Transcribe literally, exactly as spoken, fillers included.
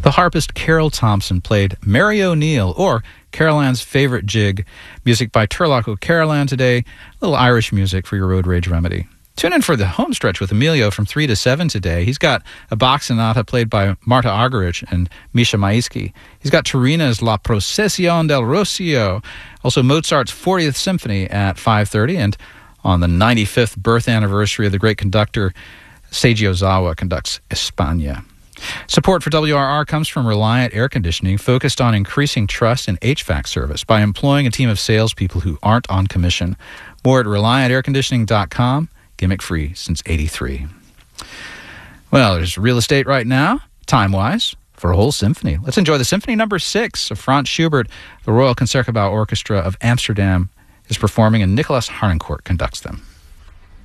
The harpist Carol Thompson played Mary O'Neill, or Carol-Ann's favorite jig. Music by Turlough O'Carolan today. A little Irish music for your road rage remedy. Tune in for the home stretch with Emilio from three to seven today. He's got a Bach sonata played by Marta Argerich and Misha Maisky. He's got Torina's La Procesión del Rocio. Also Mozart's fortieth Symphony at five thirty. And on the ninety-fifth birth anniversary of the great conductor, Seiji Ozawa conducts España. Support for W R R comes from Reliant Air Conditioning, focused on increasing trust in H V A C service by employing a team of salespeople who aren't on commission. More at reliant air conditioning dot com. Gimmick-free since eighty-three. Well, there's real estate right now, time-wise, for a whole symphony. Let's enjoy the Symphony Number Six of Franz Schubert. The Royal Concertgebouw Orchestra of Amsterdam is performing, and Nicholas Harnoncourt conducts them.